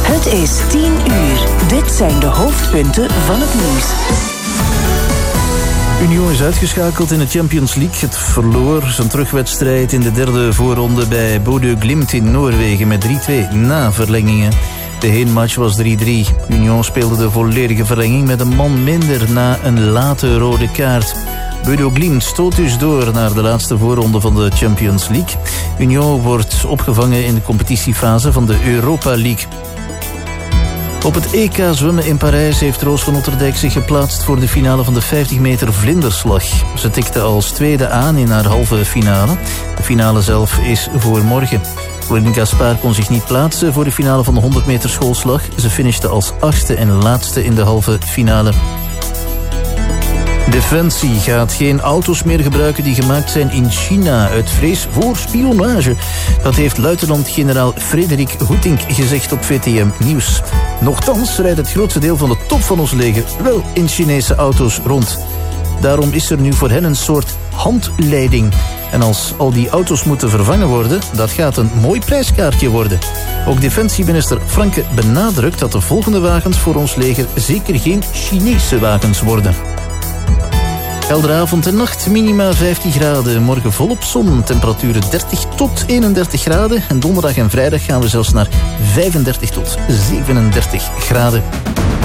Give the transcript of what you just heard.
Het is 10 uur. Dit zijn de hoofdpunten van het nieuws. Union is uitgeschakeld in de Champions League. Het verloor zijn terugwedstrijd in de derde voorronde bij Bodø Glimt in Noorwegen met 3-2 na verlengingen. De heenmatch was 3-3. Union speelde de volledige verlenging met een man minder na een late rode kaart. Bodø Glimt stoot dus door naar de laatste voorronde van de Champions League. Union wordt opgevangen in de competitiefase van de Europa League. Op het EK zwemmen in Parijs heeft Roos van Otterdijk zich geplaatst voor de finale van de 50 meter vlinderslag. Ze tikte als tweede aan in haar halve finale. De finale zelf is voor morgen. Corinne Gaspard kon zich niet plaatsen voor de finale van de 100 meter schoolslag. Ze finishte als 8e en laatste in de halve finale. Defensie gaat geen auto's meer gebruiken die gemaakt zijn in China uit vrees voor spionage. Dat heeft luitenant-generaal Frederik Goetink gezegd op VTM Nieuws. Nochtans rijdt het grootste deel van de top van ons leger wel in Chinese auto's rond. Daarom is er nu voor hen een soort handleiding. En als al die auto's moeten vervangen worden, dat gaat een mooi prijskaartje worden. Ook defensieminister Franke benadrukt dat de volgende wagens voor ons leger zeker geen Chinese wagens worden. Heldere avond en nacht, minima 15 graden. Morgen volop zon, temperaturen 30 tot 31 graden. En donderdag en vrijdag gaan we zelfs naar 35 tot 37 graden.